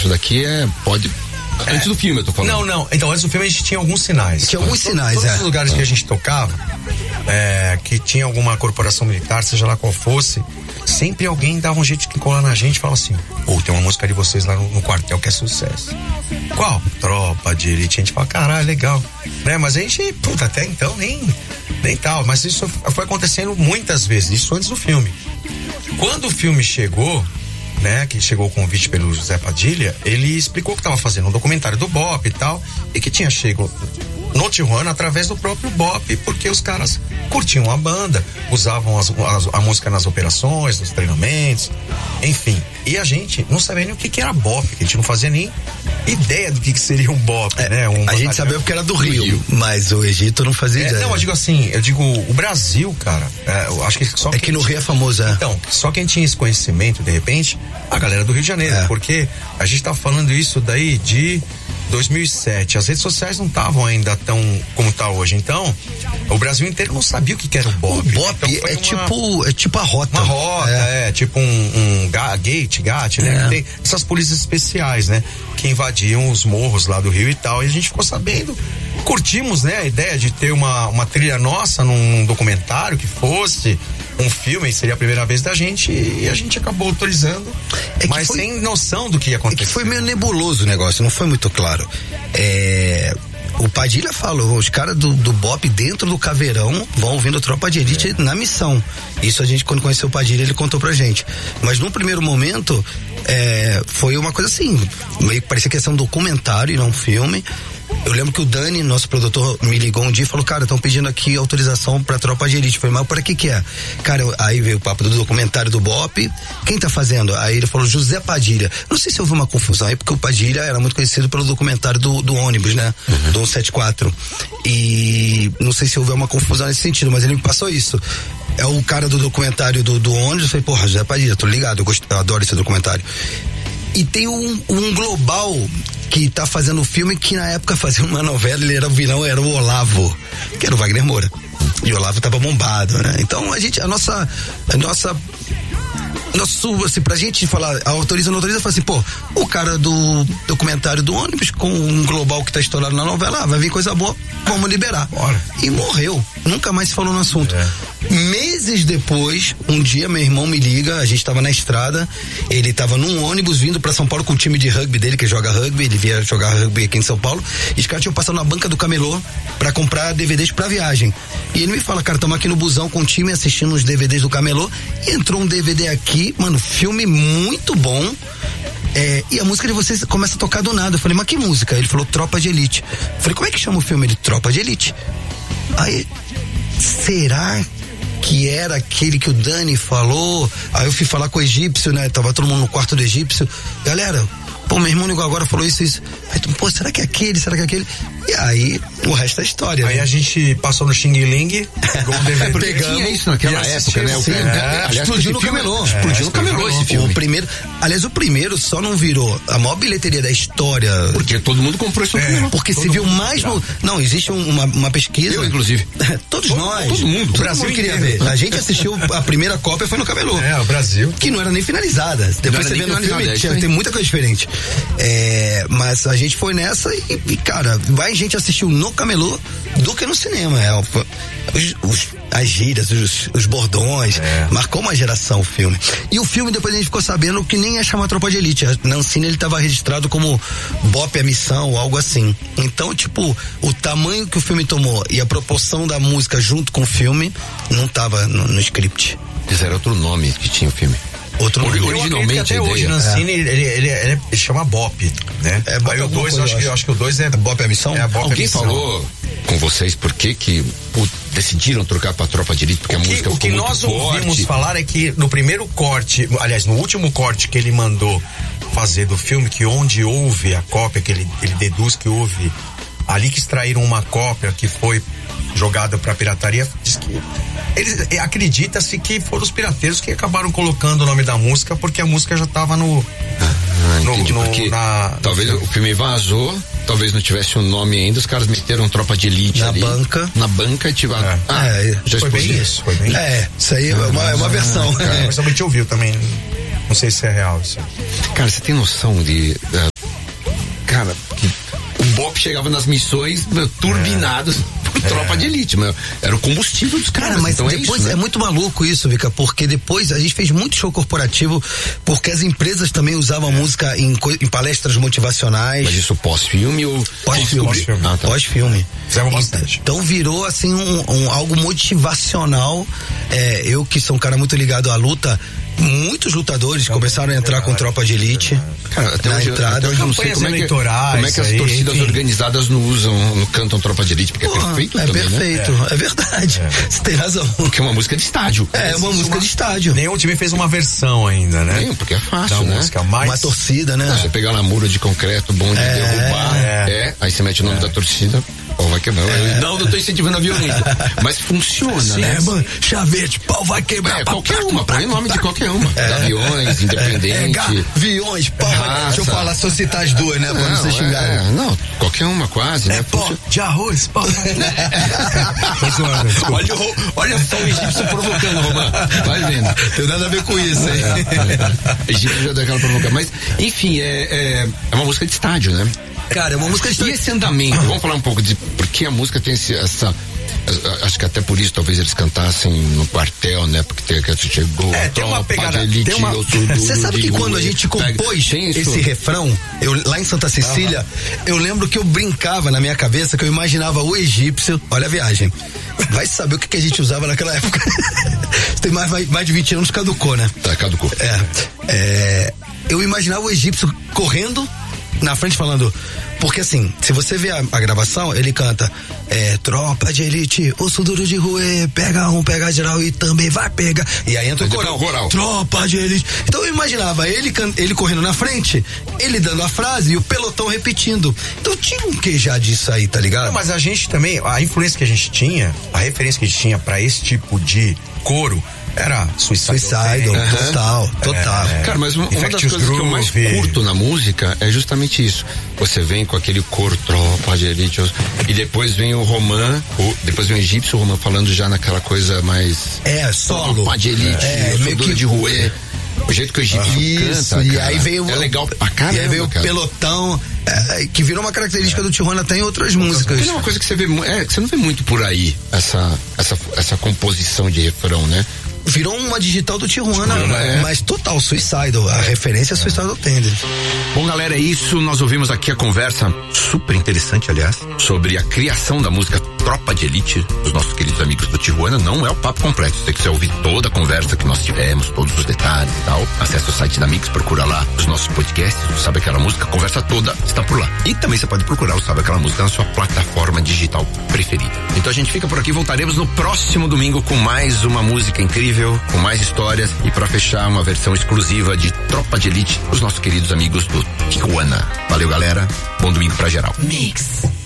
isso daqui pode... Antes do filme eu tô falando. Não. Então, antes do filme a gente tinha alguns sinais. Todos os lugares que a gente tocava, que tinha alguma corporação militar, seja lá qual fosse, sempre alguém dava um jeito de colar na gente e falava assim: tem uma música de vocês lá no quartel que é sucesso. Qual? Tropa de Elite. A gente fala, caralho, legal. Né? Mas a gente, até então nem tal. Mas isso foi acontecendo muitas vezes, isso antes do filme. Quando o filme chegou, né, que chegou o convite pelo José Padilha, ele explicou que estava fazendo um documentário do Bop e tal, e que tinha chegado no Tijuana através do próprio Bop, porque os caras curtiam a banda, usavam a música nas operações, nos treinamentos, enfim. E a gente não sabia nem o que era Bop, que a gente não fazia nem ideia do que seria um Bop, né? A gente sabia porque era do Rio, mas o Egito não fazia ideia. Não, eu digo o Brasil, cara, eu acho que só que no Rio é famoso, Então, só quem tinha esse conhecimento, de repente, a galera do Rio de Janeiro, porque a gente tá falando isso daí de 2007, as redes sociais não estavam ainda tão como tá hoje, então o Brasil inteiro não sabia o que era o Bop. O Bop então é tipo a rota. Uma rota, tipo um GAT, né? Tem essas polícias especiais, né? Que invadiam os morros lá do Rio e tal, e a gente ficou sabendo, curtimos, né? A ideia de ter uma trilha nossa num documentário que fosse um filme, seria a primeira vez da gente, e a gente acabou autorizando, mas sem noção do que ia acontecer. Foi meio nebuloso o negócio, não foi muito claro. O Padilha falou, os caras do Bop dentro do Caveirão vão ouvindo Tropa de Elite na missão. Isso a gente, quando conheceu o Padilha, ele contou pra gente. Mas num primeiro momento, foi uma coisa assim, meio que parecia que ia ser um documentário e não um filme. Eu lembro que o Dani, nosso produtor, me ligou um dia e falou, cara, estão pedindo aqui autorização pra Tropa de Elite. Eu falei, mas para que é? Cara, aí veio o papo do documentário do Bop. Quem tá fazendo? Aí ele falou, José Padilha. Não sei se houve uma confusão aí, porque o Padilha era muito conhecido pelo documentário do ônibus, né? Do 174. E não sei se houve uma confusão nesse sentido, mas ele me passou isso. É o cara do documentário do ônibus. Eu falei, porra, José Padilha, tô ligado, eu adoro esse documentário. E tem um global que tá fazendo o filme, que na época fazia uma novela, ele era o vilão, era o Olavo, que era o Wagner Moura. E o Olavo tava bombado, né? Então assim, pra gente falar, autoriza ou não autoriza, fala assim, o cara do documentário do ônibus com um global que tá estourado na novela, vai vir coisa boa, vamos liberar. Bora. E morreu, nunca mais se falou no assunto. Meses depois, um dia meu irmão me liga, a gente tava na estrada, ele tava num ônibus vindo pra São Paulo com o time de rugby dele, que joga rugby, ele via jogar rugby aqui em São Paulo, e os caras tinham passado na banca do Camelô pra comprar DVDs pra viagem. E ele me fala, cara, estamos aqui no busão com o time assistindo os DVDs do Camelô, e entrou um DVD aqui, mano, filme muito bom, e a música de vocês começa a tocar do nada. Eu falei, mas que música? Ele falou, Tropa de Elite. Eu falei, como é que chama o filme? Ele, Tropa de Elite. Aí, será que era aquele que o Dani falou? Aí eu fui falar com o egípcio, né? Tava todo mundo no quarto do egípcio. Galera, meu irmão ligou agora, falou isso. Aí, será que é aquele? Será que é aquele? E aí, o resto é história. Aí, né? A gente passou no Xing Ling, pegou um DVD. Pegamos. Tinha isso naquela época, né? Aliás, explodiu no Camelô. Explodiu no Camelô esse filme. O primeiro só não virou a maior bilheteria da história. Porque todo mundo comprou isso no Camelô. Porque se viu mais Não, existe uma pesquisa. Eu, inclusive. Todos nós. Todo mundo. O Brasil queria ver. A gente assistiu, a primeira cópia foi no Camelô. O Brasil. Que não era nem finalizada. Depois você vê no filme, tem muita coisa diferente. Mas a gente foi nessa e cara, mais gente assistiu no Camelô do que no cinema. As gírias, os bordões, marcou uma geração o filme. E o filme depois a gente ficou sabendo que nem ia chamar Tropa de Elite. Na Ancine ele estava registrado como Bop a Missão ou algo assim. Então, tipo, o tamanho que o filme tomou e a proporção da música junto com o filme não tava no script. Era outro nome que tinha o filme. Originalmente até hoje na Ancine ele chama Bop, né? Aí o 2, eu acho que o 2 é Bop a Missão. Alguém falou com vocês por que decidiram trocar pra Tropa de Elite? Porque a música ficou muito forte. O que nós ouvimos falar é que no primeiro corte, aliás, no último corte que ele mandou fazer do filme, que onde houve a cópia, que ele deduz que houve ali, que extraíram uma cópia que foi jogada pra pirataria, diz que acredita-se que foram os pirateiros que acabaram colocando o nome da música, porque a música já estava talvez o filme vazou, talvez não tivesse um nome ainda, os caras meteram Tropa de Elite na banca e tiveram. Já foi bem isso. Isso aí é uma versão. Mas a gente ouviu também, não sei se é real isso. Cara, você tem noção cara, o BOPE chegava nas missões turbinados por tropa de elite, mas era o combustível dos caras. Mas então depois é, isso, né? muito maluco isso, Vika, porque depois a gente fez muito show corporativo, porque as empresas também usavam a música em palestras motivacionais. Mas isso pós-filme ou... Pós-filme. Tá. Pós-filme. Fizemos bastante. Então virou assim algo motivacional. Eu que sou um cara muito ligado à luta, muitos lutadores começaram a entrar com tropa de elite. Cara, até hoje eu não sei como é que as torcidas organizadas não cantam tropa de elite, porque é perfeito também, perfeito, né? É verdade. Você tem razão. Porque é uma música de estádio. É uma música de estádio. Nenhum time fez uma versão ainda, né? Nenhum, porque é fácil, né? Uma torcida, né? Você pegar uma mura de concreto, bom de derrubar, aí você mete o nome da torcida, pau vai quebrar. Não tô incentivando a violência, mas funciona, né? Chavete, pau vai quebrar. Qualquer uma, põe o nome de qualquer uma. Gaviões, Independente. Gaviões, pau vai. Deixa eu falar, só citar as duas, né? Pra não ser xingado. Não, qualquer uma quase, né? Pó de arroz, pau vai. Olha só o egípcio provocando, Romã. Vai vendo. Tem nada a ver com isso, hein? Egípcio já dá aquela provocação. Mas, enfim, é uma música de estádio, né? Cara, é uma música de estádio. E esse andamento, vamos falar um pouco de por que a música tem essa... Acho que até por isso talvez eles cantassem no quartel, né? Porque chegou. Tem uma pegada. Você sabe que quando a gente compôs esse refrão, lá em Santa Cecília, eu lembro que eu brincava na minha cabeça, que eu imaginava o egípcio. Olha a viagem. Vai saber o que a gente usava naquela época. Tem mais de 20 anos, caducou, né? Caducou. Eu imaginava o egípcio correndo na frente falando. Porque assim, se você vê a gravação, ele canta tropa de elite, osso duro de roer, pega geral e também vai pegar. E aí entra o coral. Tropa de elite. Então eu imaginava ele correndo na frente, ele dando a frase e o pelotão repetindo. Então tinha um que já disso aí, tá ligado? Não, mas a gente também, a influência que a gente tinha, a referência que a gente tinha pra esse tipo de coro era Suicidal, total. Cara, mas uma das coisas que eu mais curto na música é justamente isso. Você vem com aquele coro, tropa de elite, e depois vem o Romã, depois vem o egípcio, o Romã falando já naquela coisa mais... solo. Tropa de elite, meio que de roer. O jeito que o egípcio canta, e cara, aí veio é legal pra caramba. E aí veio o pelotão, que virou uma característica do Tijuana até em outras músicas. É uma coisa que você vê, que você não vê muito por aí, essa composição de refrão, né? Virou uma digital do Tijuana, mas total, Suicidal, a referência é Suicidal Tender. Bom, galera, é isso, nós ouvimos aqui a conversa, super interessante, aliás, sobre a criação da música Tropa de Elite, dos nossos queridos amigos do Tijuana. Não é o papo completo, se você quiser ouvir toda a conversa que nós tivemos, todos os detalhes e tal, acessa o site da Mix, procura lá os nossos podcasts, o Sabe Aquela Música, a conversa toda está por lá. E também você pode procurar o Sabe Aquela Música na sua plataforma digital preferida. Então a gente fica por aqui, voltaremos no próximo domingo com mais uma música incrível, com mais histórias e para fechar uma versão exclusiva de Tropa de Elite, os nossos queridos amigos do Tijuana. Valeu, galera. Bom domingo pra geral. Mix.